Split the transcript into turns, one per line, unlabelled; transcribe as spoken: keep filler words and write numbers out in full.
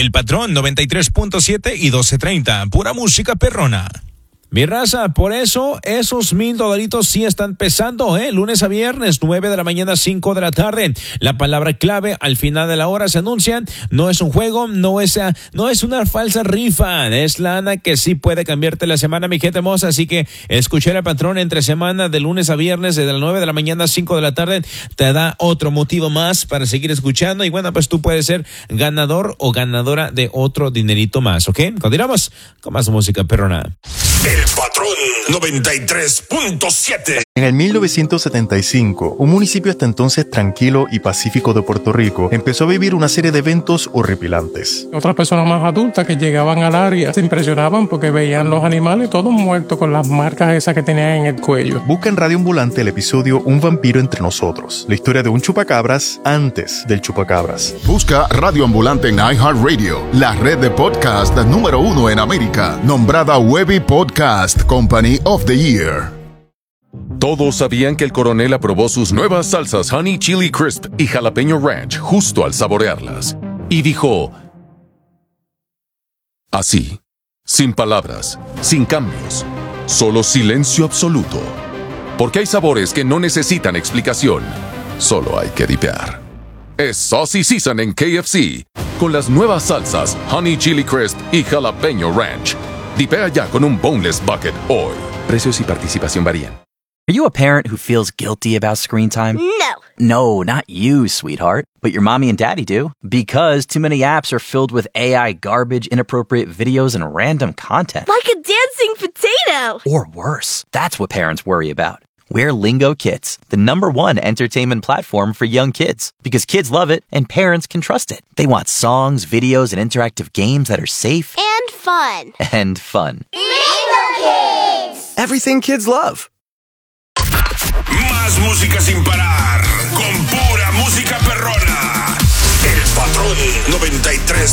El Patrón noventa y tres punto siete y doce treinta, pura música perrona. Mi raza, por eso esos mil dolaritos sí están pesando, ¿eh? Lunes a viernes, nueve de la mañana, cinco de la tarde. La palabra clave al final de la hora se anuncia. No es un juego, no es, no es una falsa rifa. Es lana que sí puede cambiarte la semana, mi gente hermosa. Así que escuchar al Patrón entre semana, de lunes a viernes, de las nueve de la mañana, cinco de la tarde, te da otro motivo más para seguir escuchando. Y bueno, pues tú puedes ser ganador o ganadora de otro dinerito más, ¿ok? Continuamos con más música perrona.
El Patrón noventa y tres punto siete.
En el mil novecientos setenta y cinco, un municipio hasta entonces tranquilo y pacífico de Puerto Rico empezó a vivir una serie de eventos horripilantes.
Otras personas más adultas que llegaban al área se impresionaban porque veían los animales todos muertos con las marcas esas que tenían en el cuello.
Busca en Radio Ambulante el episodio Un vampiro entre nosotros, la historia de un chupacabras antes del chupacabras.
Busca Radio Ambulante en iHeartRadio, la red de podcast número uno en América, nombrada Webby Podcast Company of the Year.
Todos sabían que el coronel aprobó sus nuevas salsas Honey Chili Crisp y Jalapeño Ranch justo al saborearlas. Y dijo, así, sin palabras, sin cambios, solo silencio absoluto. Porque hay sabores que no necesitan explicación, solo hay que dipear. Es Saucy Season en K F C, con las nuevas salsas Honey Chili Crisp y Jalapeño Ranch. Dipea ya con un boneless bucket hoy. Precios y participación varían.
Are you a parent who feels guilty about screen time?
No.
No, not you, sweetheart. But your mommy and daddy do. Because too many apps are filled with A I garbage, inappropriate videos, and random content.
Like a dancing potato.
Or worse. That's what parents worry about. We're Lingo Kids, the number one entertainment platform for young kids. Because kids love it and parents can trust it. They want songs, videos, and interactive games that are safe.
And fun.
And fun.
Lingo Kids.
Everything kids love.
Más música sin parar. Con